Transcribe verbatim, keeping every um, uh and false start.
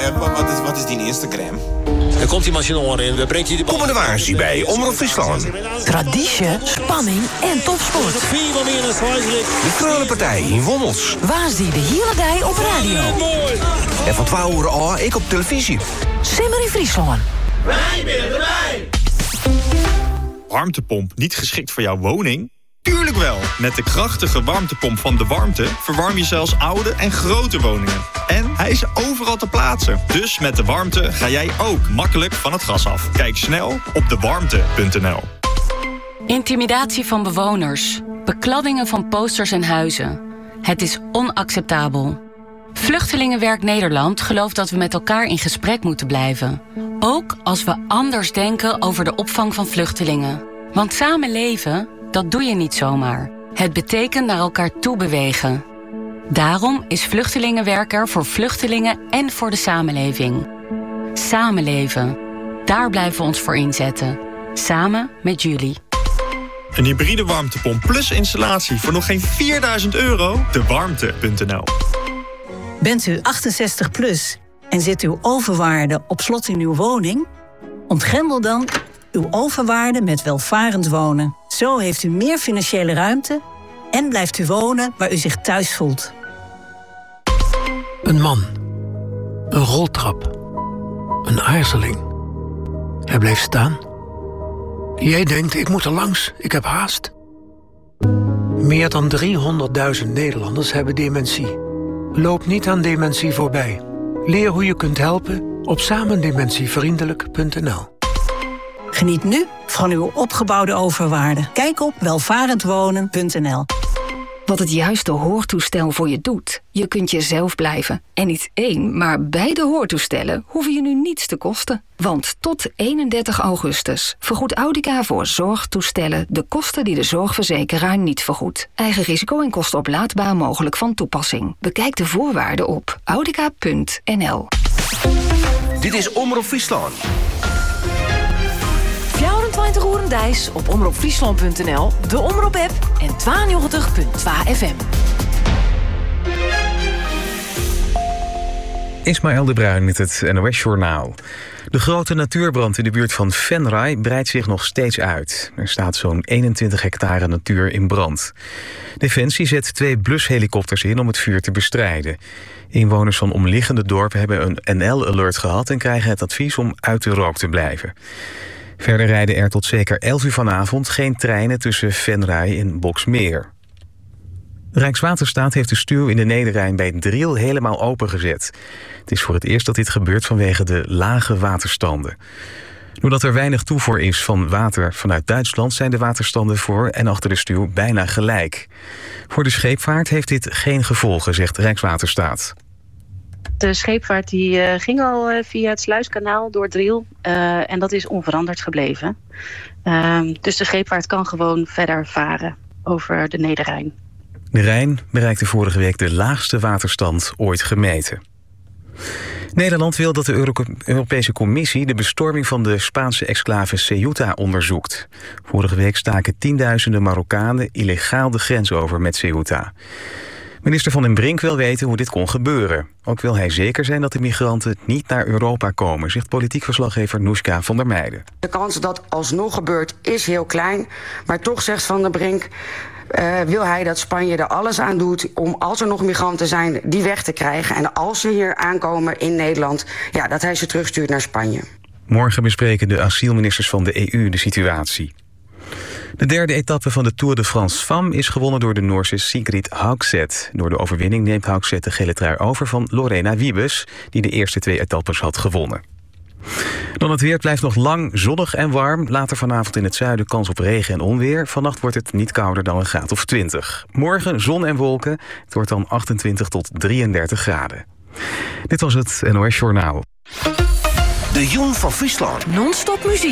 uh, wat, is, wat is die Instagram? Er komt die machine in, we brengt je de bal. Kom in de waarschuwing bij Omroep Friesland. Traditie, spanning en topsport. De Krullenpartij in Wommels. Waar zie je de hele dag op radio? En van twaalf uur al ik op televisie. Simmer in Friesland. Wij willen erbij! Warmtepomp niet geschikt voor jouw woning? Tuurlijk wel! Met de krachtige warmtepomp van De Warmte verwarm je zelfs oude en grote woningen. En hij is overal te plaatsen. Dus met De Warmte ga jij ook makkelijk van het gas af. Kijk snel op de warmte punt n l. Intimidatie van bewoners. Bekladdingen van posters en huizen. Het is onacceptabel. Vluchtelingenwerk Nederland gelooft dat we met elkaar in gesprek moeten blijven. Ook als we anders denken over de opvang van vluchtelingen. Want samen leven, dat doe je niet zomaar. Het betekent naar elkaar toe bewegen. Daarom is Vluchtelingenwerk er voor vluchtelingen en voor de samenleving. Samenleven. Daar blijven we ons voor inzetten. Samen met jullie. Een hybride warmtepomp plus installatie voor nog geen vierduizend euro? de warmte punt n l. Bent u achtenzestig plus en zit uw overwaarde op slot in uw woning? Ontgrendel dan uw overwaarde met welvarend wonen. Zo heeft u meer financiële ruimte en blijft u wonen waar u zich thuis voelt. Een man. Een roltrap. Een aarzeling. Hij bleef staan. Jij denkt, ik moet er langs, ik heb haast. Meer dan driehonderdduizend Nederlanders hebben dementie. Loop niet aan dementie voorbij. Leer hoe je kunt helpen op samendementievriendelijk punt n l. Geniet nu van uw opgebouwde overwaarde. Kijk op welvarendwonen punt n l. Wat het juiste hoortoestel voor je doet. Je kunt jezelf blijven. En niet één, maar beide hoortoestellen hoeven je nu niets te kosten. Want tot eenendertig augustus vergoedt Audica voor zorgtoestellen de kosten die de zorgverzekeraar niet vergoedt. Eigen risico en kosten oplaadbaar mogelijk van toepassing. Bekijk de voorwaarden op audica punt n l. Dit is Omroep Friesland. vierentwintig uur dijs op omroep friesland punt n l, de Omroep-app en tweeënnegentig punt twee F M. Ismaël de Bruin met het N O S-journaal. De grote natuurbrand in de buurt van Venray breidt zich nog steeds uit. Er staat zo'n eenentwintig hectare natuur in brand. Defensie zet twee blushelikopters in om het vuur te bestrijden. Inwoners van omliggende dorpen hebben een N L-alert gehad en krijgen het advies om uit de rook te blijven. Verder rijden er tot zeker elf uur vanavond geen treinen tussen Venray en Boxmeer. Rijkswaterstaat heeft de stuw in de Nederrijn bij Driel helemaal opengezet. Het is voor het eerst dat dit gebeurt vanwege de lage waterstanden. Doordat er weinig toevoer is van water vanuit Duitsland zijn de waterstanden voor en achter de stuw bijna gelijk. Voor de scheepvaart heeft dit geen gevolgen, zegt Rijkswaterstaat. De scheepvaart die, uh, ging al uh, via het sluiskanaal door Driel uh, en dat is onveranderd gebleven. Uh, dus de scheepvaart kan gewoon verder varen over de Nederrijn. De Rijn bereikte vorige week de laagste waterstand ooit gemeten. Nederland wil dat de Euro- Europese Commissie de bestorming van de Spaanse exclave Ceuta onderzoekt. Vorige week staken tienduizenden Marokkanen illegaal de grens over met Ceuta. Minister Van den Brink wil weten hoe dit kon gebeuren. Ook wil hij zeker zijn dat de migranten niet naar Europa komen, zegt politiek verslaggever Noeska van der Meijden. De kans dat dat alsnog gebeurt is heel klein, maar toch zegt Van den Brink Uh, wil hij dat Spanje er alles aan doet om, als er nog migranten zijn, die weg te krijgen. En als ze hier aankomen in Nederland, ja, dat hij ze terugstuurt naar Spanje. Morgen bespreken de asielministers van de E U de situatie. De derde etappe van de Tour de France Femmes is gewonnen door de Noorse Sigrid Haugset. Door de overwinning neemt Haugset de gele trui over van Lorena Wiebes, die de eerste twee etappes had gewonnen. Dan het weer, blijft nog lang zonnig en warm. Later vanavond in het zuiden kans op regen en onweer. Vannacht wordt het niet kouder dan een graad of twintig. Morgen zon en wolken. Het wordt dan achtentwintig tot drieëndertig graden. Dit was het N O S Journaal. De Jong van Friesland. Non-stop muziek.